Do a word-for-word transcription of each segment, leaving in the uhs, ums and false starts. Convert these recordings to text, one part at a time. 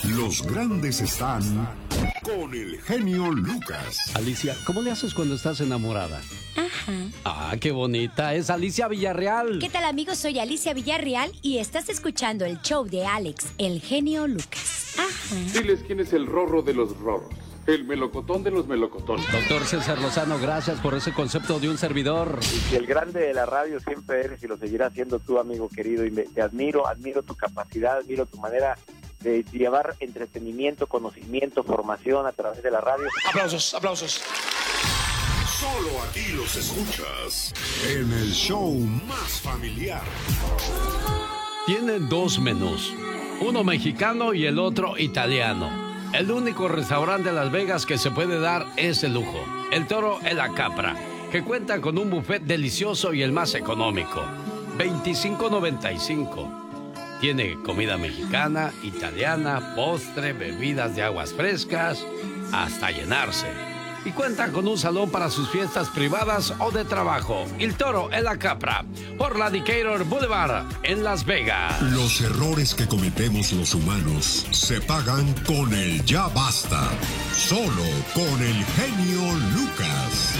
Los grandes están con el genio Lucas. Alicia, ¿cómo le haces cuando estás enamorada? Ajá. Ah, qué bonita. Es Alicia Villarreal. ¿Qué tal, amigos? Soy Alicia Villarreal y estás escuchando el show de Alex, el genio Lucas. Ajá. Diles quién es el rorro de los rorros. El melocotón de los melocotones. Doctor César Lozano, gracias por ese concepto de un servidor. Y que el grande de la radio siempre eres y lo seguirás siendo tú, amigo querido. Y me, te admiro, admiro tu capacidad, admiro tu manera de llevar entretenimiento, conocimiento, formación a través de la radio. Aplausos, aplausos. Solo aquí los escuchas en el show más familiar. Tienen dos menús, uno mexicano y el otro italiano. El único restaurante de Las Vegas que se puede dar ese lujo, el Toro e la Capra, que cuenta con un buffet delicioso y el más económico, veinticinco noventa y cinco. Tiene comida mexicana, italiana, postre, bebidas de aguas frescas, hasta llenarse. Y cuenta con un salón para sus fiestas privadas o de trabajo. El Toro e la Capra, por la Decatur Boulevard, en Las Vegas. Los errores que cometemos los humanos se pagan con el ya basta. Solo con el genio Lucas.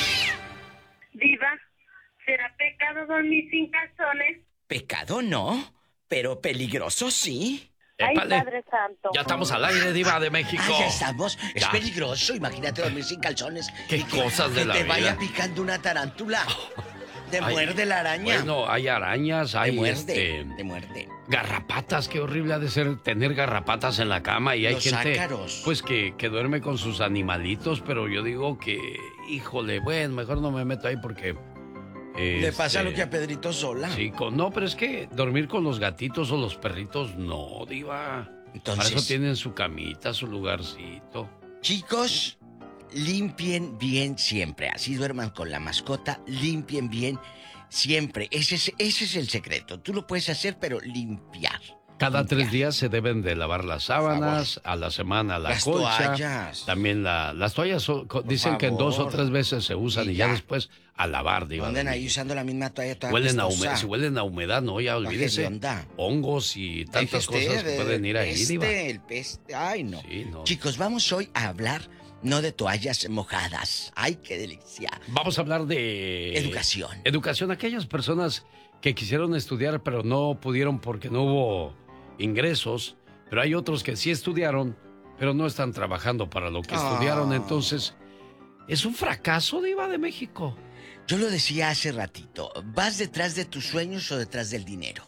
Diva, ¿será pecado dormir sin calzones? Pecado no, pero peligroso sí. Ay, Épale. Padre Santo. Ya estamos al aire, Diva de México. Ah, ya estamos. Es Ya. peligroso. Imagínate dormir sin calzones. Qué Y que- cosas de que la te vida. vaya picando una tarántula. Te Ay, muerde la araña. Bueno, hay arañas, te hay muerde. este, Te muerde. garrapatas. Qué horrible ha de ser tener garrapatas en la cama. Y hay Los gente ácaros. pues que, que duerme con sus animalitos, pero yo digo que, híjole, bueno, mejor no me meto ahí porque... Le pasa este, lo que a Pedrito Sola. Sí, con, no, pero es que dormir con los gatitos o los perritos, no, Diva. Entonces, Para eso tienen su camita, su lugarcito. chicos, limpien bien siempre. Así duerman con la mascota, limpien bien siempre. Ese es, ese es el secreto. Tú lo puedes hacer, pero limpiar. Cada Limpiar. tres días se deben de lavar las sábanas, a la semana la Las colcha. toallas. También la, las toallas son- co- dicen que en dos o favor. tres veces se usan y, Y ya. ya. después a lavar, Diva. Anden de ahí México. usando la misma toalla toda Huelen a, apestosa. humedad, si huelen a humedad, no, ya olvídese. hedionda. Hongos y tantas Deje usted cosas que de- pueden ir el ahí, peste, Diva. el peste. Ay, no. Sí, no. Chicos, vamos hoy a hablar no de toallas mojadas. Ay, qué delicia. Vamos a hablar de... Educación. Educación. Aquellas personas que quisieron estudiar pero no pudieron porque no hubo ingresos. Pero hay otros que sí estudiaron pero no están trabajando para lo que Ah. estudiaron. Entonces, es un fracaso, Diva de México. Yo lo decía hace ratito. ¿Vas detrás de tus sueños o detrás del dinero?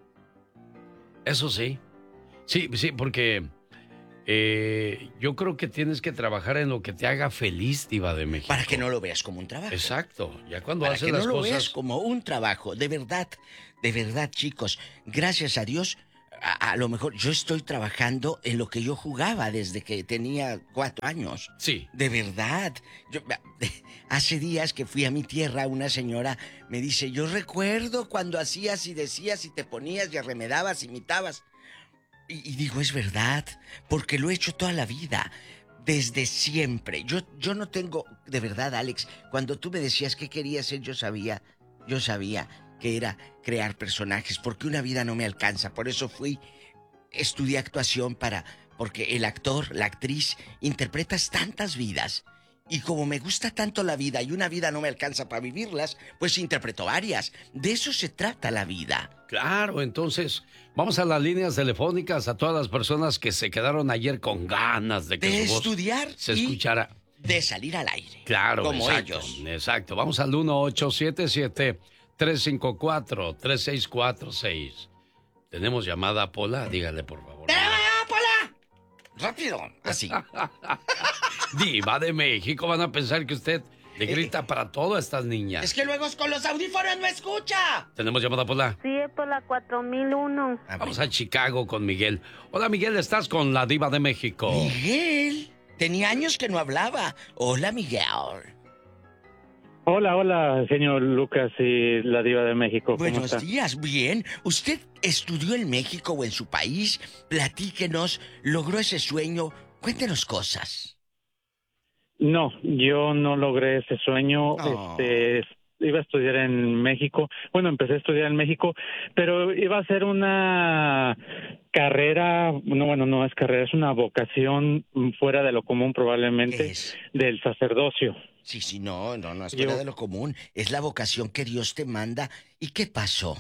Eso sí. Sí, sí, porque eh, yo creo que tienes que trabajar en lo que te haga feliz, Diva de México. Para que no lo veas como un trabajo. Exacto. Ya cuando Para haces que no las lo veas cosas... como un trabajo. De verdad, de verdad, chicos. Gracias a Dios, a, a lo mejor yo estoy trabajando en lo que yo jugaba desde que tenía cuatro años. Sí. De verdad. Yo, hace días que fui a mi tierra, una señora me dice, yo recuerdo cuando hacías y decías y te ponías y arremedabas, imitabas. Y, y digo, es verdad, porque lo he hecho toda la vida, desde siempre. Yo, yo no tengo, de verdad, Alex, cuando tú me decías qué quería ser, yo sabía, yo sabía que era crear personajes, porque una vida no me alcanza. Por eso fui, estudié actuación para, porque el actor, la actriz, interpretas tantas vidas. Y como me gusta tanto la vida y una vida no me alcanza para vivirlas, pues interpreto varias. De eso se trata la vida. Claro, entonces vamos a las líneas telefónicas a todas las personas que se quedaron ayer con ganas de que De su voz estudiar se y escuchara. de salir al aire. Claro, como exacto, ellos. exacto. Vamos al uno ocho siete siete, tres cinco cuatro, tres seis cuatro seis. Tenemos llamada, Pola, dígale por favor. ¡Ah, Pola! Rápido, así. Diva de México, van a pensar que usted le grita para todo a estas niñas. Es que luego con los audífonos no escucha. Tenemos llamada, Pola. Sí, es por la cuatro mil uno. Vamos a Chicago con Miguel. Hola, Miguel, estás con la Diva de México. Miguel, tenía años que no hablaba. Hola, Miguel. Hola, hola, señor Lucas y la Diva de México. ¿Cómo Buenos está? días, bien. ¿Usted estudió en México o en su país? Platíquenos, logró ese sueño. Cuéntenos cosas. No, yo no logré ese sueño. Oh. Este, iba a estudiar en México. Bueno, empecé a estudiar en México, pero iba a ser una carrera, no, bueno, no es carrera, es una vocación fuera de lo común probablemente, del sacerdocio. Sí, sí, no, no, no es fuera de lo común. Es la vocación que Dios te manda. ¿Y qué pasó?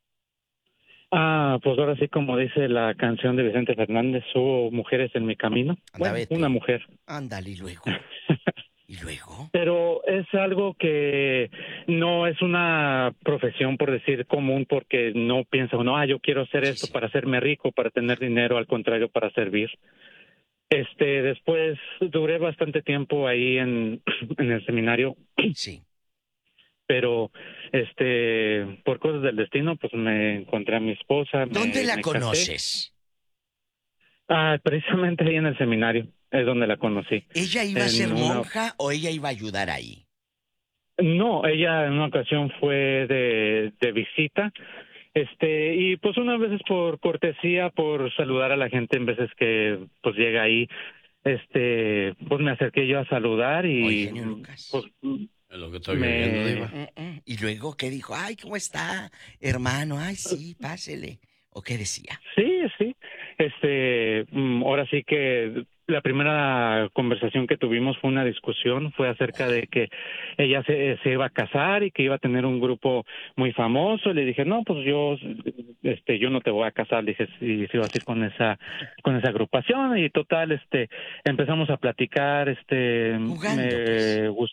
Ah, pues ahora sí, como dice la canción de Vicente Fernández, hubo mujeres en mi camino. Anda, bueno, una mujer. Ándale, y luego. ¿Y luego? Pero es algo que no es una profesión, por decir, común, porque no piensa uno, ah, yo quiero hacer Sí, esto sí. para hacerme rico, para tener dinero, al contrario, para servir. Este, después duré bastante tiempo ahí en, en el seminario. Sí. Pero, este, por cosas del destino, pues me encontré a mi esposa. ¿Dónde me, la me conoces? Casé. Ah, precisamente ahí en el seminario, es donde la conocí. ¿Ella iba a En ser una- monja o ella iba a ayudar ahí? No, ella en una ocasión fue de, de visita, este, y pues unas veces por cortesía, por saludar a la gente en veces que pues llega ahí, este, pues me acerqué yo a saludar y Oye, genio Lucas. pues Es lo que estoy me- viviendo, Diva. Mm, mm. Y luego, ¿qué dijo? Ay, ¿cómo está, hermano? Ay, sí, pásele. ¿O qué decía? Sí, sí. Este, mm, ahora sí que la primera conversación que tuvimos fue una discusión, fue acerca de que ella se, se iba a casar y que iba a tener un grupo muy famoso. Le dije, no, pues yo, este, yo no te voy a casar. Le dije, si, si vas a ir con esa, con esa agrupación. Y total, este, empezamos a platicar, este, Jugando, me pues. gustó.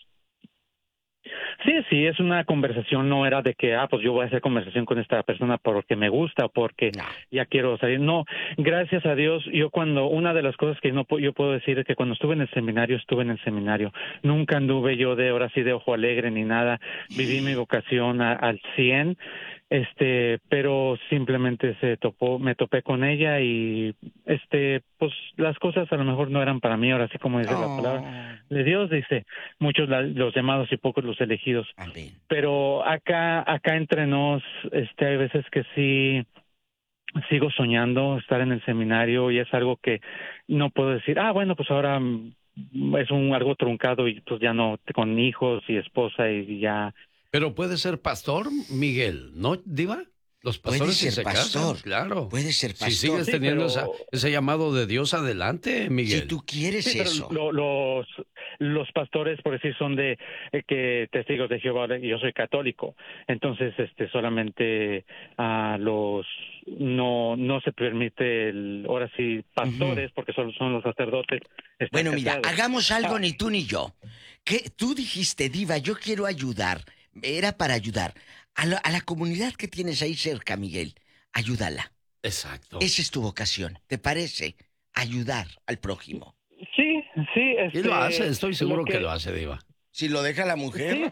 Sí, sí, es una conversación, no era de que, ah, pues yo voy a hacer conversación con esta persona porque me gusta o porque No. ya quiero salir. No, gracias a Dios, yo cuando, una de las cosas que no pu- yo puedo decir es que cuando estuve en el seminario, estuve en el seminario. Nunca anduve yo de, ahora sí, de ojo alegre ni nada. Viví mi vocación a- al cien, este, pero simplemente se topó, me topé con ella y, este, pues las cosas a lo mejor no eran para mí, ahora sí como dice la palabra de Dios, dice, muchos la- los llamados y pocos los elegidos. Amén. Pero acá, acá entre nos, este, hay veces que sí sigo soñando estar en el seminario y es algo que no puedo decir, ah, bueno, pues ahora mm, es un algo truncado y pues ya no, con hijos y esposa y ya. Pero puede ser pastor, Miguel, ¿no, Diva? Los Puede pastores sí ser se pastor, casan, claro. puede ser pastor. Si sigues Sí, teniendo pero- esa- ese llamado de Dios, adelante, Miguel. Si tú quieres Sí, pero eso. lo- los, los pastores, por decir, son de eh, que testigos de Jehová y yo soy católico. Entonces, este, solamente a los no no se permite el, ahora sí, pastores, porque solo son los sacerdotes. están Bueno, mira, casados. hagamos algo Ah. ni tú ni yo. Que tú dijiste, Diva, yo quiero ayudar. Era para ayudar. A la, a la comunidad que tienes ahí cerca, Miguel, ayúdala. Exacto. Esa es tu vocación, ¿te parece? Ayudar al prójimo. Sí, sí. Y Este, lo hace, estoy seguro lo que... lo hace, Diva. Si lo deja la mujer.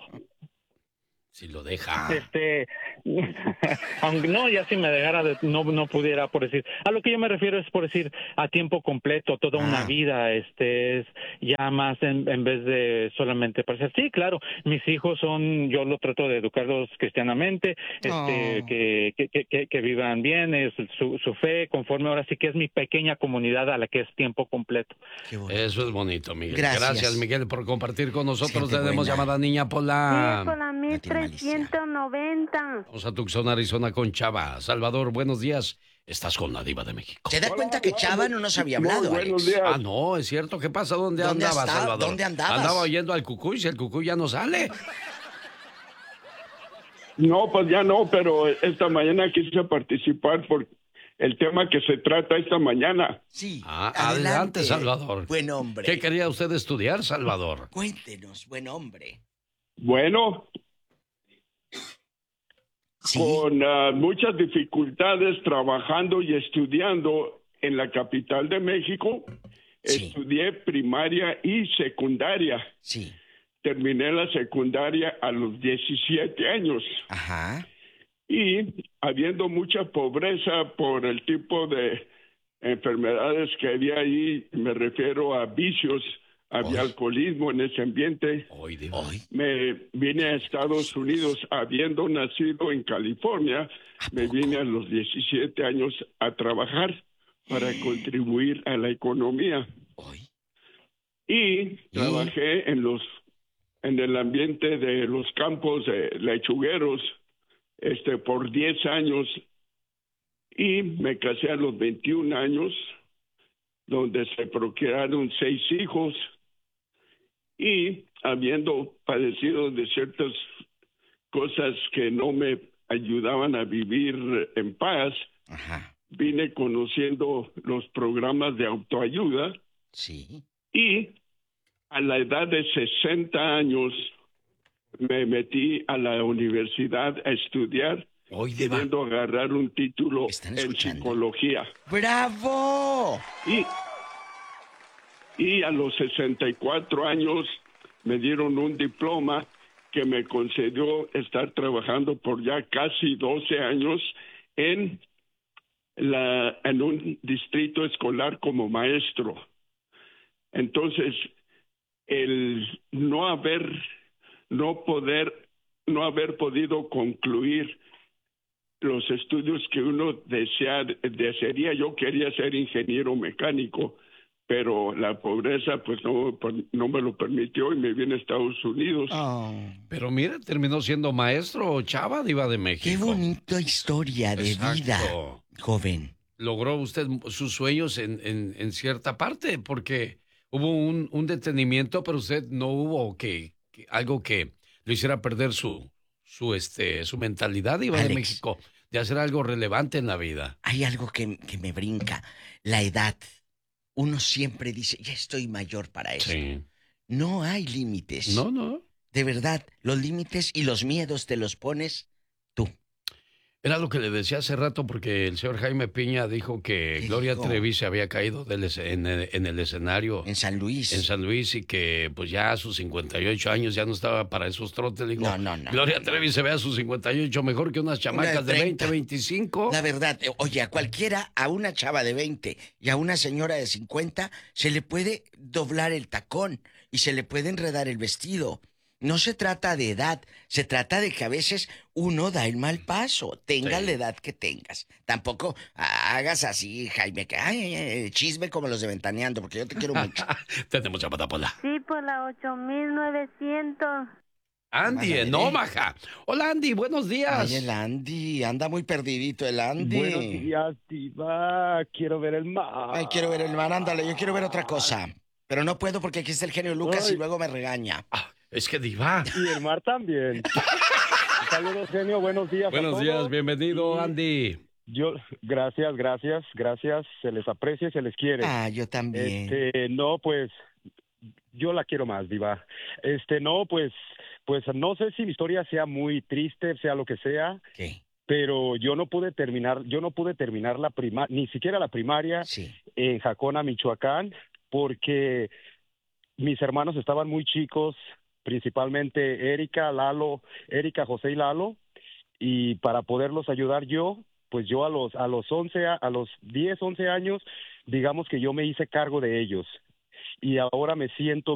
Si lo deja. Este, aunque no, ya si me dejara, de, no no pudiera, por decir, a lo que yo me refiero es por decir a tiempo completo, toda Ah. una vida, este, es ya más en, en vez de solamente parecer. Sí, claro, mis hijos son, yo lo trato de educarlos cristianamente, este, Oh. que, que, que, que, que vivan bien, es su, su fe, conforme ahora sí que es mi pequeña comunidad a la que es tiempo completo. Qué bonito. Eso es bonito, Miguel. Gracias. Miguel, por compartir con nosotros. Gente Tenemos buena. llamada Niña Sí, Pola. por la mil trescientos noventa. Vamos a Tucson, Arizona con Chava. Salvador, buenos días. Estás con la Diva de México. ¿Se da cuenta que Chava no nos había Muy hablado, buenos Alex? días. Ah, no, es cierto. ¿Qué pasa? ¿Dónde, ¿Dónde andabas, está- Salvador? dónde andabas? Andaba oyendo al Cucuy, si el Cucuy ya no sale. No, pues ya no, pero esta mañana quise participar por el tema que se trata esta mañana. Sí. Ah, adelante, Salvador. Buen hombre. ¿Qué quería usted estudiar, Salvador? Cuéntenos, buen hombre. Bueno, Sí. con ah, muchas dificultades trabajando y estudiando en la capital de México, Sí. estudié primaria y secundaria. Sí. Terminé la secundaria a los diecisiete años. Ajá. Y habiendo mucha pobreza por el tipo de enfermedades que había ahí, me refiero a vicios, había Ay. alcoholismo en ese ambiente, Hoy, Diva. Hoy. me vine a Estados Unidos habiendo nacido en California, me vine a los diecisiete años a trabajar para contribuir a la economía. Hoy. Y trabajé en los en el ambiente de los campos de lechugueros este, por diez años y me casé a los veintiún años, donde se procrearon seis hijos y habiendo padecido de ciertas cosas que no me ayudaban a vivir en paz, Ajá. vine conociendo los programas de autoayuda. Sí. Y a la edad de sesenta años me metí a la universidad a estudiar, queriendo agarrar un título en psicología. ¡Bravo! Y, y a los sesenta y cuatro años me dieron un diploma que me concedió estar trabajando por ya casi doce años en, la, en un distrito escolar como maestro. Entonces, el no haber, no poder, no haber podido concluir los estudios que uno desea, desearía, yo quería ser ingeniero mecánico, pero la pobreza pues no, no me lo permitió y me vine a Estados Unidos. Oh. Pero mira, terminó siendo maestro Chava, Diva de México. Qué bonita historia de Exacto. vida, joven. Logró usted sus sueños en, en, en cierta parte, porque hubo un, un detenimiento, pero usted no hubo que, que algo que lo hiciera perder su, su, este, su mentalidad, Diva Alex, de México, de hacer algo relevante en la vida. Hay algo que, que me brinca, la edad. Uno siempre dice, ya estoy mayor para eso. Sí. No hay límites. No, no. De verdad, los límites y los miedos te los pones tú. Era lo que le decía hace rato, porque el señor Jaime Piña dijo que Gloria dijo? Trevi se había caído del, en, el, en el escenario. En San Luis. En San Luis, y que pues ya a sus cincuenta y ocho años ya no estaba para esos trotes. Digo, No, no, no. Gloria Trevi se ve a sus cincuenta y ocho mejor que unas chamacas Una de de veinte, veinticinco. La verdad, eh, oye, a cualquiera, a una chava de veinte y a una señora de cincuenta, se le puede doblar el tacón y se le puede enredar el vestido. No se trata de edad, se trata de que a veces uno da el mal paso, tengas Sí. la edad que tengas. Tampoco ah, hagas así, Jaime, que ay, ay, ay, chisme como los de Ventaneando, porque yo te quiero mucho. Tenemos a Patapola. Sí, por la ocho mil novecientos. Andy, Más en aire. Omaha. Hola, Andy, buenos días. Ay, el Andy, anda muy perdidito el Andy. Buenos días, Diva. Quiero ver el mar. Ay, quiero ver el mar, ándale, yo quiero ver otra cosa. Pero no puedo porque aquí está el genio Lucas Ay. y luego me regaña. Ah, es que Diva. Y el mar también. Saludos, genio. Buenos días. a Buenos todos. días, bienvenido, Y Andy. Yo, gracias, gracias, gracias. Se les aprecia y se les quiere. Ah, yo también. Este, no, pues, yo la quiero más, Diva. Este, no, pues, pues, no sé si mi historia sea muy triste, sea lo que sea. ¿Qué? Pero yo no pude terminar, yo no pude terminar la prima, ni siquiera la primaria Sí. en Jacona, Michoacán, porque mis hermanos estaban muy chicos, principalmente Erika, Lalo, Erika, José y Lalo, y para poderlos ayudar yo, pues yo a los a los once, a los diez, once años, digamos que yo me hice cargo de ellos. Y ahora me siento